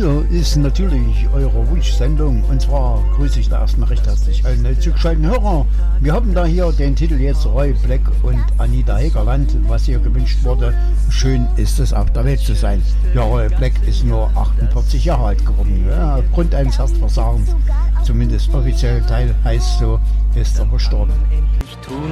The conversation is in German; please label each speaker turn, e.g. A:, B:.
A: Hallo ist natürlich eure Wunschsendung und zwar grüße ich da erstmal recht herzlich alle neu zugeschalteten Hörer. Wir haben da hier den Titel jetzt Roy Black und Anita Hegerland, was hier gewünscht wurde. Schön ist es auf der Welt zu sein. Ja, Roy Black ist nur 48 Jahre alt geworden, ja, aufgrund eines Herzversagens. Zumindest offiziell Teil heißt so, ist er verstorben.